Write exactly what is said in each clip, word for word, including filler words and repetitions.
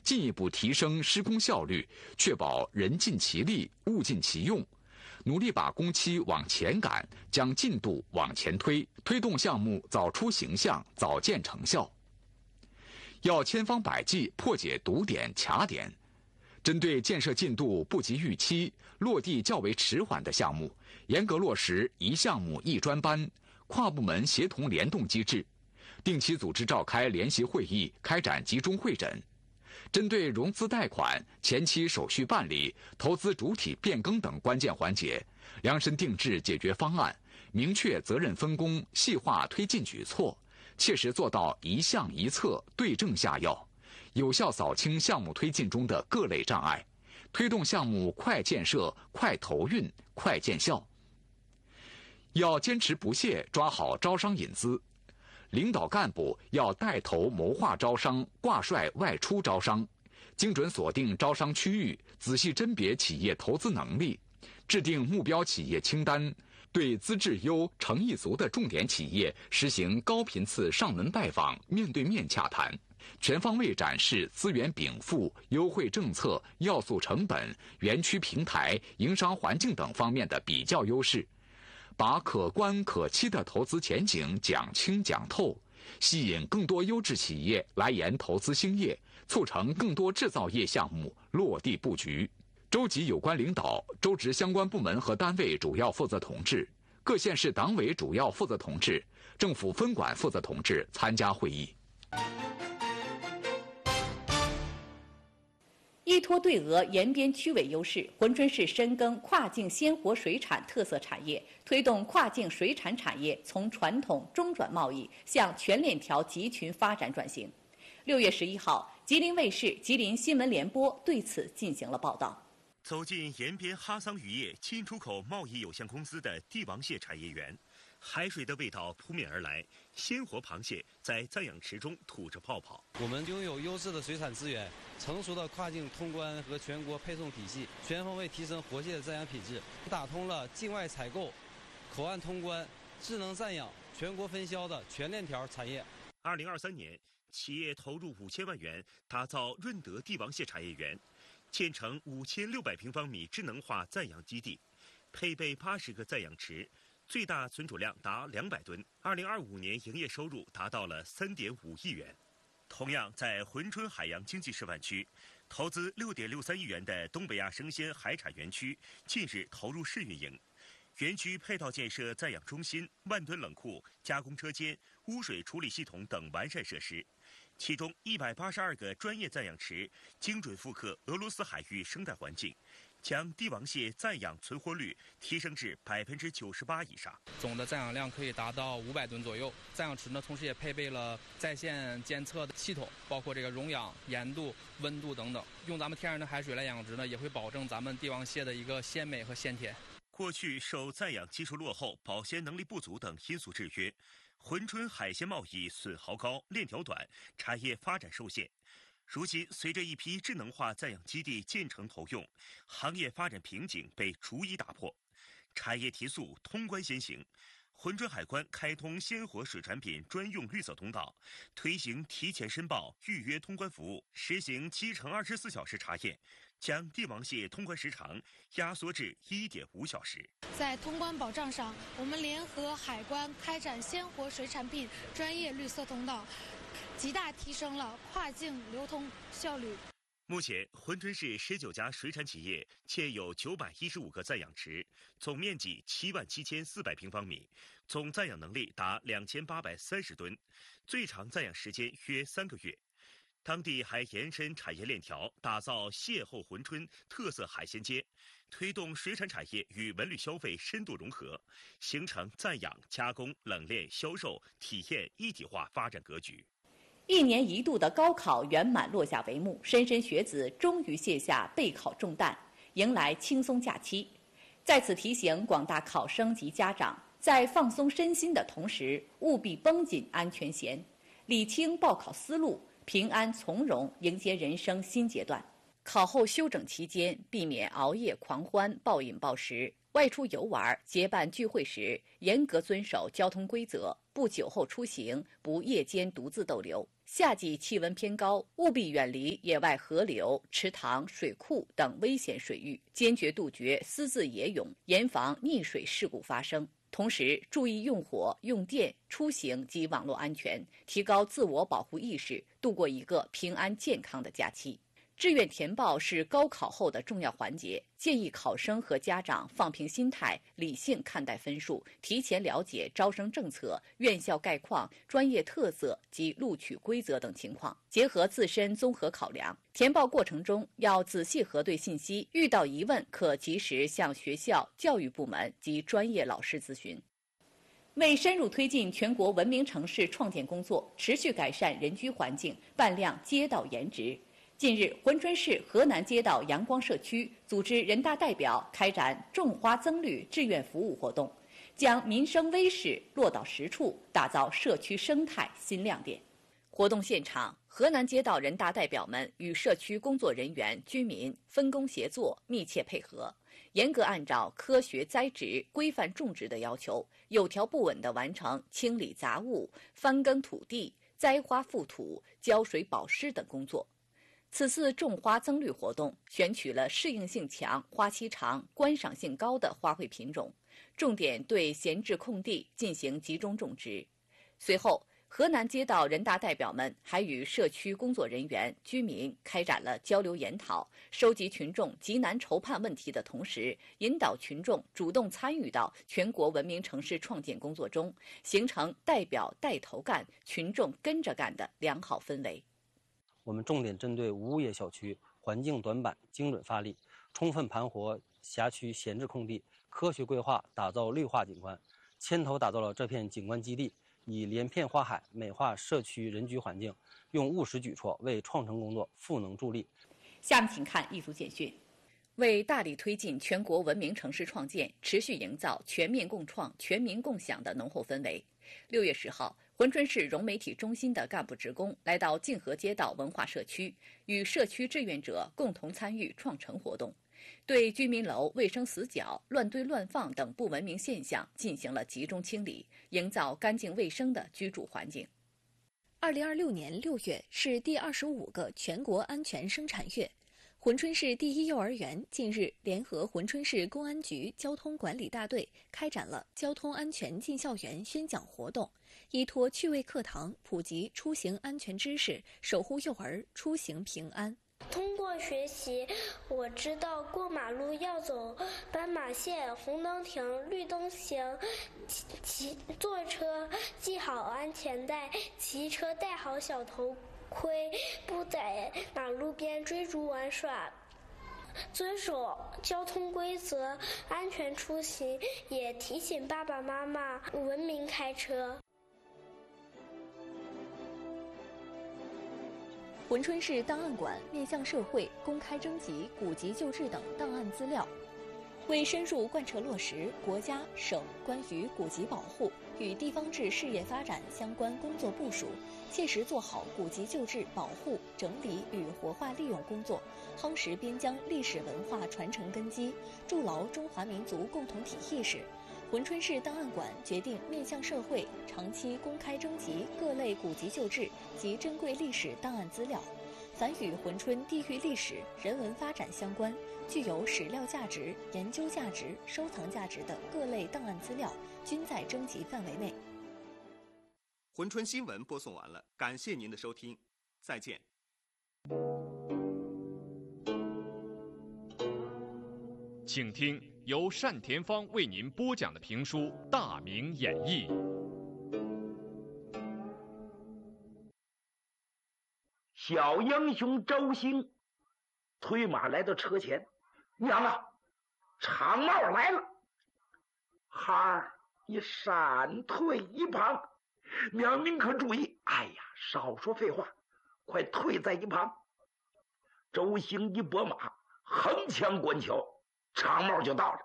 进一步提升施工效率，确保人尽其力，物尽其用，努力把工期往前赶，将进度往前推，推动项目早出形象，早见成效。要千方百计破解堵点、卡点，针对建设进度不及预期、落地较为迟缓的项目，严格落实一项目一专班、跨部门协同联动机制，定期组织召开联席会议，开展集中会诊。针对融资贷款、前期手续办理、投资主体变更等关键环节，量身定制解决方案，明确责任分工，细化推进举措，切实做到一项一策，对症下药，有效扫清项目推进中的各类障碍，推动项目快建设、快投运、快见效。要坚持不懈抓好招商引资，领导干部要带头谋划招商，挂帅外出招商，精准锁定招商区域，仔细甄别企业投资能力，制定目标企业清单，对资质优、诚意足的重点企业实行高频次上门拜访、面对面洽谈，全方位展示资源禀赋、优惠政策、要素成本、园区平台、营商环境等方面的比较优势，把可观可期的投资前景讲清讲透，吸引更多优质企业来研投资兴业，促成更多制造业项目落地布局。州级有关领导、州直相关部门和单位主要负责同志、各县市党委主要负责同志、政府分管负责同志参加会议。 依托对俄沿边区位优势，珲春市深耕跨境鲜活水产特色产业，推动跨境水产产业从传统中转贸易向全链条集群发展转型。六月十一号，吉林卫视、吉林新闻联播对此进行了报道。 走进延边哈桑渔业进出口贸易有限公司的帝王蟹产业园，海水的味道扑面而来，鲜活螃蟹在暂养池中吐着泡泡。 我们拥有优质的水产资源，成熟的跨境通关和全国配送体系，全方位提升活蟹的暂养品质，打通了境外采购、口岸通关、智能暂养、全国分销的全链条产业。 二零二三年，企业投入五千万元打造润德帝王蟹产业园，建成五千六百平方米智能化暂养基地，配备八十个暂养池，最大存储量达两百吨。二零二五年营业收入达到了三点五亿元。同样在珲春海洋经济示范区，投资六点六三亿元的东北亚生鲜海产园区近日投入试运营。园区配套建设暂养中心、万吨冷库、加工车间、污水处理系统等完善设施。其中一百八十二个专业暂养池精准复刻俄罗斯海域生态环境，将帝王蟹暂养存活率提升至百分之九十八以上， 总的暂养量可以达到五百吨左右。暂养池呢，同时也配备了在线监测的系统，包括这个溶氧、盐度、温度等等。用咱们天然的海水来养殖呢，也会保证咱们帝王蟹的一个鲜美和鲜甜。 过去受暂养技术落后、保鲜能力不足等因素制约，珲春海鲜贸易损耗高、链条短，产业发展受限。如今，随着一批智能化暂养基地建成投用，行业发展瓶颈被逐一打破，产业提速，通关先行。珲春海关开通鲜活水产品专用绿色通道，推行提前申报、预约通关服务，实行七乘二十四小时查验，将帝王蟹通关时长压缩至一点五小时。 在通关保障上，我们联合海关开展鲜活水产品专业绿色通道，极大提升了跨境流通效率。 目前，珲春市十九家水产企业建有九百一十五个暂养池，总面积七万七千四百平方米，总暂养能力达两千八百三十吨，最长暂养时间约三个月。当地还延伸产业链条，打造蟹后珲春特色海鲜街，推动水产产业与文旅消费深度融合，形成暂养、加工、冷链、销售、体验一体化发展格局。 一年一度的高考圆满落下帷幕，莘莘学子终于卸下备考重担，迎来轻松假期。在此提醒广大考生及家长，在放松身心的同时，务必绷紧安全弦，理清报考思路，平安从容迎接人生新阶段。考后休整期间，避免熬夜狂欢、暴饮暴食。外出游玩、结伴聚会时，严格遵守交通规则，不不酒后出行，不夜间独自逗留。夏季气温偏高，务必远离野外河流、池塘、水库等危险水域，坚决杜绝私自野泳，严防溺水事故发生。同时，注意用火、用电、出行及网络安全，提高自我保护意识，度过一个平安健康的假期。志愿填报是高考后的重要环节，建议考生和家长放平心态，理性看待分数，提前了解招生政策、院校概况、专业特色及录取规则等情况，结合自身综合考量。填报过程中要仔细核对信息，遇到疑问可及时向学校、教育部门及专业老师咨询。为深入推进全国文明城市创建工作，持续改善人居环境，扮亮街道颜值。近日，珲春市河南街道阳光社区组织人大代表开展种花增绿志愿服务活动，将民生微事落到实处，打造社区生态新亮点。活动现场，河南街道人大代表们与社区工作人员、居民分工协作，密切配合，严格按照科学栽植、规范种植的要求，有条不紊地完成清理杂物、翻耕土地、栽花覆土、浇水保湿等工作。此次种花增绿活动选取了适应性强、花期长、观赏性高的花卉品种，重点对闲置空地进行集中种植。随后，河南街道人大代表们还与社区工作人员、居民开展了交流研讨，收集群众急难愁盼问题的同时，引导群众主动参与到全国文明城市创建工作中，形成代表带头干、群众跟着干的良好氛围。 我们重点针对无物业小区环境短板精准发力，充分盘活辖区闲置空地，科学规划打造绿化景观，牵头打造了这片景观基地，以连片花海美化社区人居环境，用务实举措为创城工作赋能助力。 下面请看一组简讯。为大力推进全国文明城市创建，持续营造全面共创、全民共享的浓厚氛围，六月十号，珲春市融媒体中心的干部职工来到静和街道文化社区，与社区志愿者共同参与创城活动，对居民楼卫生死角、乱堆乱放等不文明现象进行了集中清理，营造干净卫生的居住环境。 二零二六年六月是第二十五个全国安全生产月。珲春市第一幼儿园近日联合珲春市公安局交通管理大队开展了交通安全进校园宣讲活动，依托趣味课堂普及出行安全知识，守护幼儿出行平安。 通过学习，我知道过马路要走斑马线，红灯停，绿灯行。骑骑坐车系好安全带，骑车戴好小头盔，不在马路边追逐玩耍。遵守交通规则，安全出行，也提醒爸爸妈妈文明开车。 珲春市档案馆面向社会公开征集古籍旧制等档案资料，为深入贯彻落实国家、省关于古籍保护与地方志事业发展相关工作部署，切实做好古籍旧制保护、整理与活化利用工作，夯实边疆历史文化传承根基，筑牢中华民族共同体意识。珲春市档案馆决定面向社会长期公开征集各类古籍旧制及珍贵历史档案资料，凡与珲春地域历史、人文发展相关，具有史料价值、研究价值、收藏价值的各类档案资料，均在征集范围内。 珲春新闻播送完了，感谢您的收听，再见。 请听由单田芳为您播讲的评书《大明演义》。 小英雄周兴推马来到车前，娘啊，长帽来了！孩儿，你闪退一旁，娘您可注意！哎呀，少说废话，快退在一旁。周兴一拨马，横枪观桥，长帽就到了。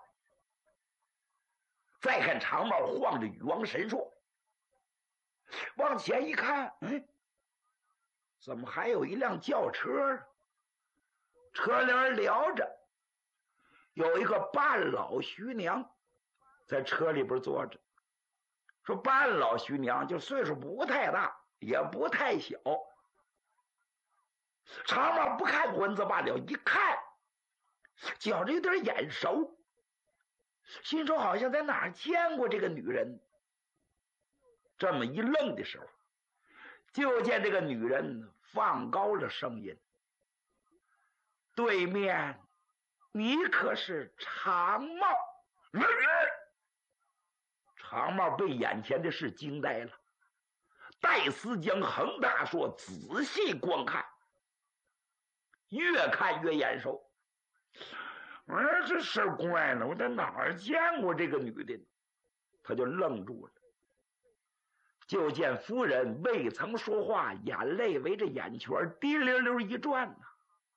再看长帽晃着羽王神硕，往前一看，嗯，怎么还有一辆轿车？车帘撩着，有一个半老徐娘在车里边坐着。 说半老徐娘就岁数不太大，也不太小。长毛不看文字罢了，一看觉着有点眼熟，心说好像在哪儿见过这个女人。这么一愣的时候，就见这个女人放高了声音：“对面，你可是长毛？”长毛被眼前的事惊呆了，戴思江横大说，仔细观看，越看越眼熟。我说这事怪了，我在哪儿见过这个女的？他就愣住了。就见夫人未曾说话，眼泪围着眼圈滴溜溜一转呢。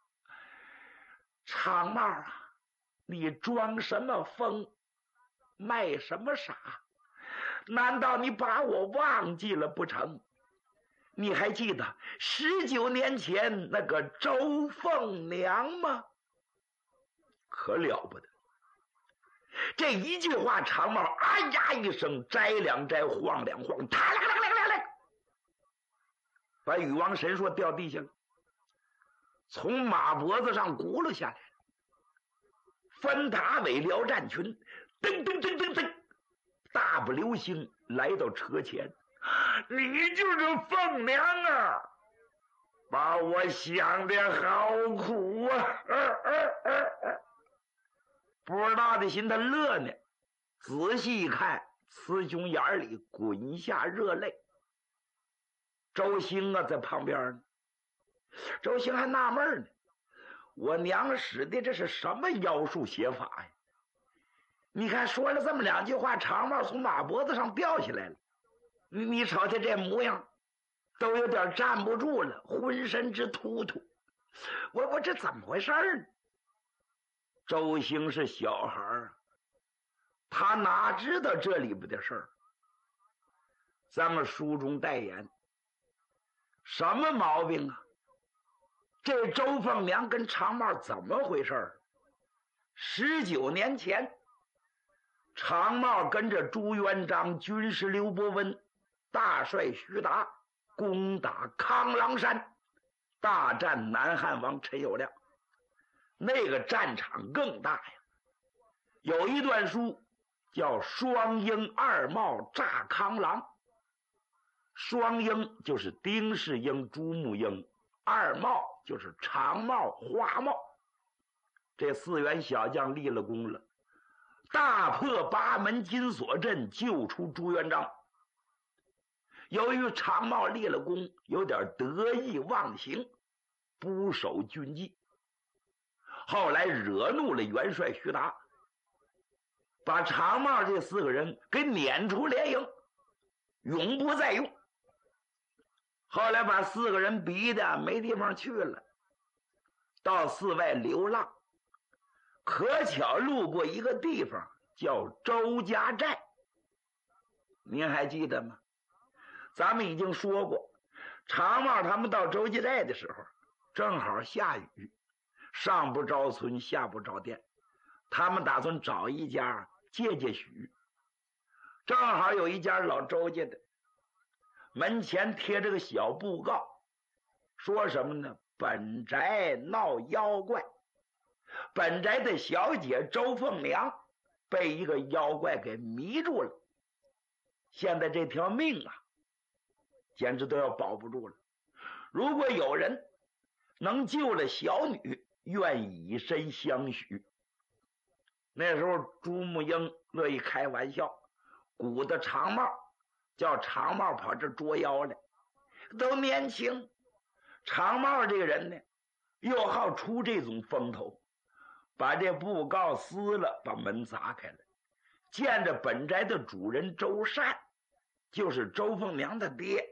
长毛啊，你装什么疯，卖什么傻？难道你把我忘记了不成？你还记得十九年前那个周凤娘吗？可了不得！这一句话，长毛哎呀一声，摘两摘，晃两晃，啪啦啦啦啦啦，把禹王神说掉地下了，从马脖子上轱辘下来了。分塔尾撩战群，噔噔噔噔噔，大步流星来到车前。你就是凤娘啊，把我想的好苦啊！啊啊啊啊不知道的心他乐呢，仔细一看，雌雄眼里滚下热泪。周兴啊在旁边呢，周兴还纳闷呢，我娘使的这是什么妖术邪法呀？你看说了这么两句话，长毛从马脖子上掉下来了，你你瞅他这模样，都有点站不住了，浑身直突突。我我这怎么回事呢？周兴是小孩，他哪知道这里边的事儿？咱们书中代言，什么毛病啊？这周凤娘跟长毛怎么回事？十九年前，长毛跟着朱元璋、军师刘伯温、大帅徐达攻打康郎山，大战南汉王陈友谅。那个战场更大呀，有一段书叫双鹰二茂炸康郎。双鹰就是丁世英、朱木英，二茂就是长茂、花茂。这四员小将立了功了，大破八门金锁阵，救出朱元璋。由于长茂立了功，有点得意忘形，不守军纪，后来惹怒了元帅徐达，把长茂这四个人给撵出连营，永不再用。后来把四个人逼得没地方去了，到寺外流浪。可巧路过一个地方叫周家寨，您还记得吗？咱们已经说过，长茂他们到周家寨的时候正好下雨，上不着村下不着店，他们打算找一家借借许。正好有一家老周家的门前贴着个小布告，说什么呢？本宅闹妖怪，本宅的小姐周凤娘被一个妖怪给迷住了，现在这条命啊简直都要保不住了。如果有人能救了小女，愿以身相许。那时候朱木英乐意开玩笑，鼓的长帽，叫长帽跑这捉妖来。都年轻，长帽这个人呢又好出这种风头，把这布告撕了，把门砸开了，见着本宅的主人周善，就是周凤娘的爹。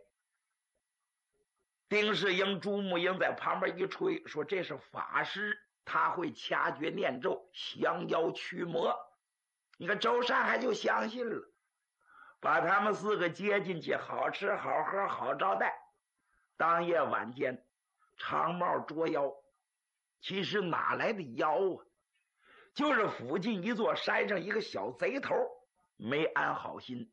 丁世英、朱木英在旁边一吹，说这是法师，他会掐诀念咒，降妖驱魔。你看周善还就相信了，把他们四个接进去，好吃好喝好招待。当夜晚间，长帽捉妖，其实哪来的妖啊？就是附近一座山上一个小贼头没安好心，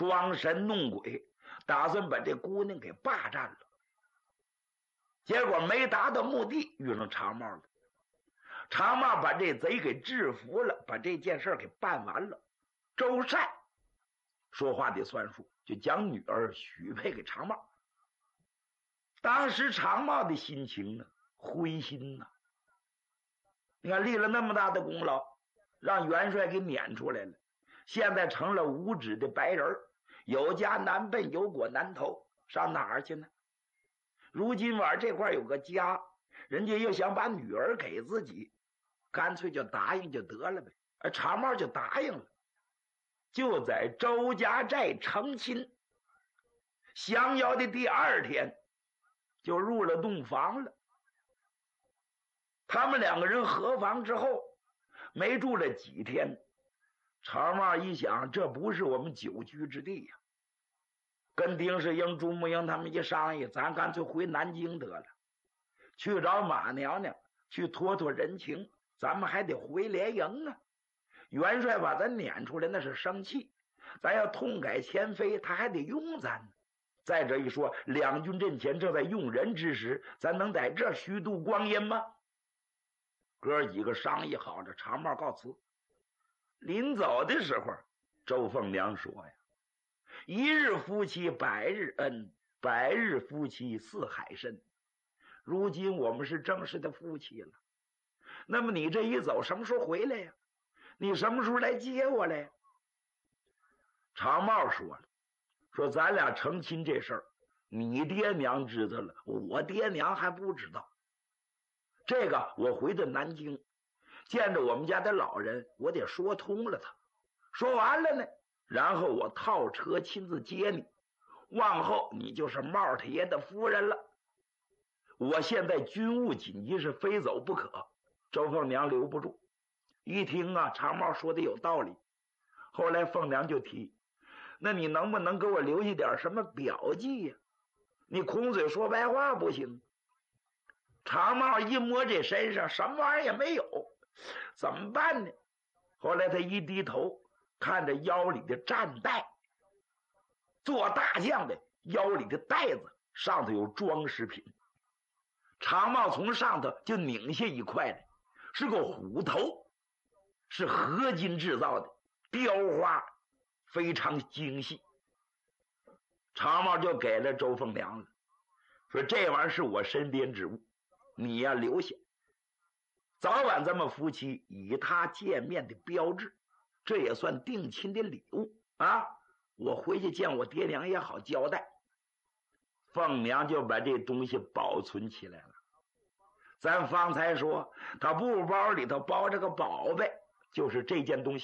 装神弄鬼，打算把这姑娘给霸占了。结果没达到目的，遇上长帽了。长帽把这贼给制服了，把这件事给办完了。周善说话得算数，就将女儿许配给长帽。当时长帽的心情呢，灰心呐、啊。你看立了那么大的功劳，让元帅给撵出来了，现在成了无指的白人，有家难奔，有果难投，上哪儿去呢？如今晚这块有个家，人家又想把女儿给自己，干脆就答应就得了呗。而长帽就答应了，就在周家寨成亲。相邀的第二天，就入了洞房了。他们两个人合房之后，没住了几天，长帽一想，这不是我们久居之地呀、啊。跟丁世英、朱木英他们一商议，咱干脆回南京得了，去找马娘娘去托托人情，咱们还得回连营啊。元帅把咱撵出来，那是生气，咱要痛改前非，他还得用咱。再者一说，两军阵前正在用人之时，咱能在这虚度光阴吗？哥几个商议好了，长帽告辞。临走的时候，周凤娘说呀：“一日夫妻百日恩，百日夫妻似海深。如今我们是正式的夫妻了，那么你这一走，什么时候回来呀？你什么时候来接我来呀？”长帽说了，说咱俩成亲这事儿，你爹娘知道了，我爹娘还不知道。这个我回到南京，见着我们家的老人，我得说通了他。说完了呢，然后我套车亲自接你，往后你就是帽太爷的夫人了。我现在军务紧急，是非走不可。周凤娘留不住，一听啊，长帽说的有道理。后来凤娘就提，那你能不能给我留下点什么表记呀、啊？你空嘴说白话不行。长帽一摸这身上，什么玩意儿也没有，怎么办呢？后来他一低头，看着腰里的战带，做大将的腰里的带子上头有装饰品。长帽从上头就拧下一块来，是个虎头，是合金制造的，雕花非常精细。长帽就给了周凤娘了，说这玩意儿是我身边之物，你呀留下，早晚咱们夫妻以他见面的标志，这也算定亲的礼物啊！我回去见我爹娘也好交代。凤娘就把这东西保存起来了。咱方才说他布包里头包着个宝贝，就是这件东西。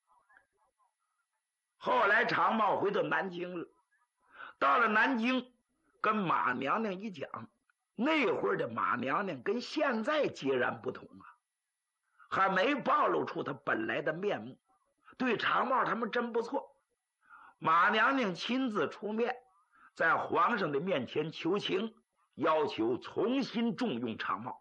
后来长帽回到南京了，到了南京跟马娘娘一讲，那会儿的马娘娘跟现在截然不同啊，还没暴露出她本来的面目，对长帽他们真不错。马娘娘亲自出面，在皇上的面前求情，要求重新重用长帽。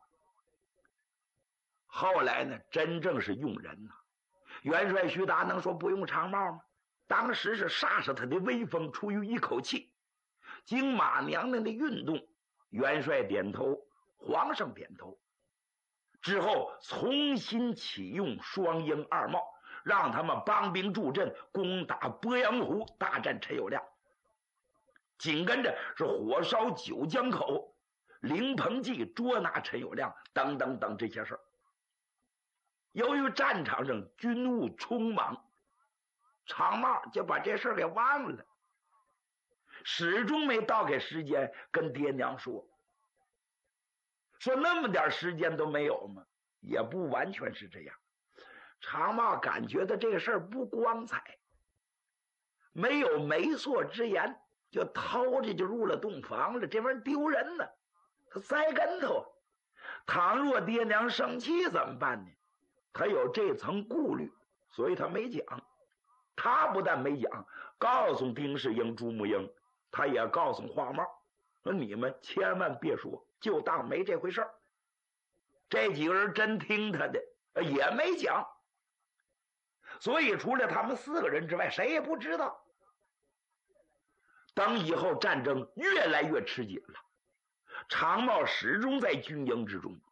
后来呢，真正是用人呐、啊。元帅徐达能说不用长帽吗？当时是杀杀他的威风，出于一口气。经马娘娘的运动，元帅点头，皇上点头，之后重新启用双鹰二帽，让他们帮兵助阵，攻打鄱阳湖，大战陈友谅。紧跟着是火烧九江口，凌鹏记捉拿陈友谅，等等等这些事儿。由于战场上军务匆忙，长帽就把这事儿给忘了，始终没倒给时间跟爹娘说。说那么点时间都没有吗？也不完全是这样。长帽感觉到这个事儿不光彩，没有媒妁之言，就掏着就入了洞房了，这玩意儿丢人呢，他栽跟头。倘若爹娘生气怎么办呢？他有这层顾虑，所以他没讲。他不但没讲，告诉丁世英、朱木英，他也告诉花帽，说你们千万别说，就当没这回事儿。这几个人真听他的，也没讲。所以除了他们四个人之外，谁也不知道。 等以后战争越来越吃紧了，常茂始终在军营之中，